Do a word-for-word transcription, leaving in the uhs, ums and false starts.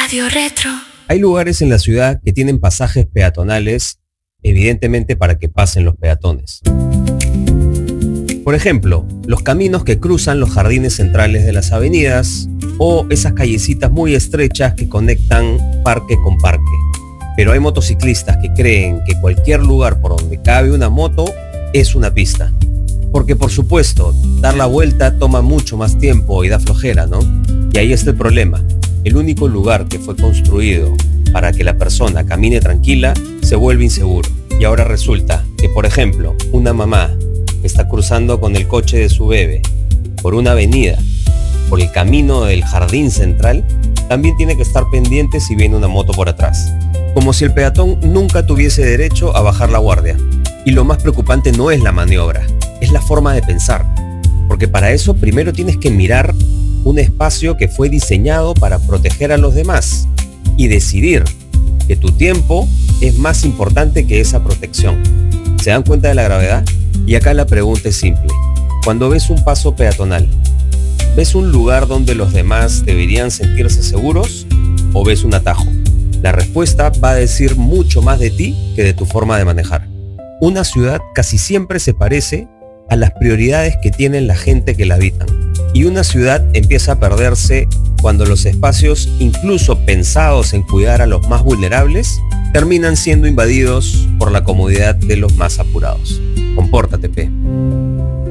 Radio Retro. Hay lugares en la ciudad que tienen pasajes peatonales, evidentemente para que pasen los peatones. Por ejemplo, los caminos que cruzan los jardines centrales de las avenidas o esas callecitas muy estrechas que conectan parque con parque. Pero hay motociclistas que creen que cualquier lugar por donde cabe una moto es una pista. Porque por supuesto, dar la vuelta toma mucho más tiempo y da flojera, ¿no? Y ahí está el problema. El único lugar que fue construido para que la persona camine tranquila se vuelve inseguro. Y ahora resulta que, por ejemplo, una mamá que está cruzando con el coche de su bebé por una avenida, por el camino del jardín central, también tiene que estar pendiente si viene una moto por atrás. Como si el peatón nunca tuviese derecho a bajar la guardia. Y lo más preocupante no es la maniobra, es la forma de pensar. Porque para eso primero tienes que mirar un espacio que fue diseñado para proteger a los demás y decidir que tu tiempo es más importante que esa protección. ¿Se dan cuenta de la gravedad? Y acá la pregunta es simple. Cuando ves un paso peatonal, ¿ves un lugar donde los demás deberían sentirse seguros o ves un atajo? La respuesta va a decir mucho más de ti que de tu forma de manejar. Una ciudad casi siempre se parece a las prioridades que tienen la gente que la habitan. Y una ciudad empieza a perderse cuando los espacios, incluso pensados en cuidar a los más vulnerables, terminan siendo invadidos por la comodidad de los más apurados. Compórtate, P.